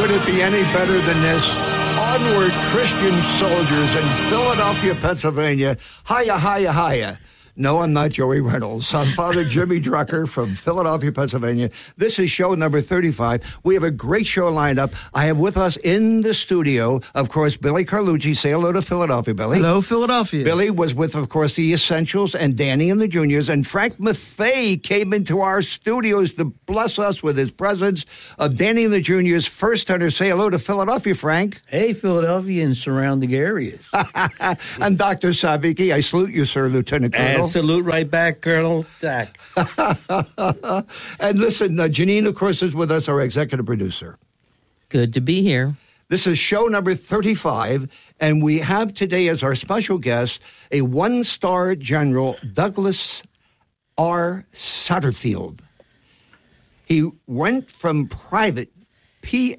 Could it be any better than this? Onward, Christian soldiers in Philadelphia, Pennsylvania. Hiya, hiya, hiya. No, I'm not Joey Reynolds. I'm Father Jimmy Drucker from Philadelphia, Pennsylvania. This is show number 35. We have a great show lined up. I have with us in the studio, of course, Billy Carlucci. Say hello to Philadelphia, Billy. Hello, Philadelphia. Billy was with, of course, the Essentials and Danny and the Juniors. And Frank Maffei came into our studios to bless us with his presence of Danny and the Juniors' first tenor. Say hello to Philadelphia, Frank. Hey, Philadelphia and surrounding areas. And Dr. Savicki, I salute you, sir, Lieutenant Colonel. Salute right back, Colonel Dak. And listen, Janine, of course, is with us, our executive producer. Good to be here. This is show number 35, and we have today as our special guest a one-star general, Douglas R. Satterfield. He went from private PVT,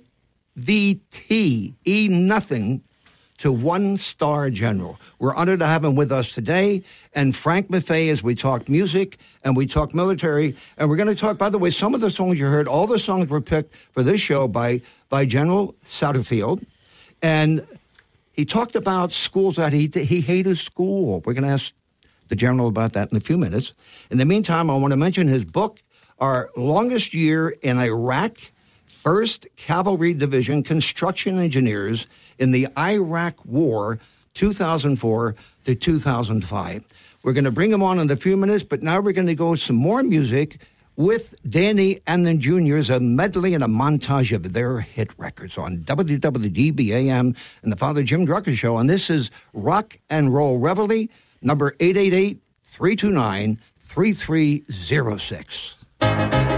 E-nothing, to one-star general. We're honored to have him with us today. And Frank Maffei, as we talk music and we talk military. And we're going to talk, by the way, some of the songs you heard, all the songs were picked for this show by General Satterfield. And he talked about schools that he hated school. We're going to ask the general about that in a few minutes. In the meantime, I want to mention his book, Our Longest Year in Iraq, 1st Cavalry Division Construction Engineers in the Iraq War, 2004 to 2005. We're going to bring him on in a few minutes, but now we're going to go some more music with Danny and the Juniors, a medley and a montage of their hit records on WWDB-AM and the Father Jim Drucker Show. And this is Rock and Roll Reveille, number 888-329-3306.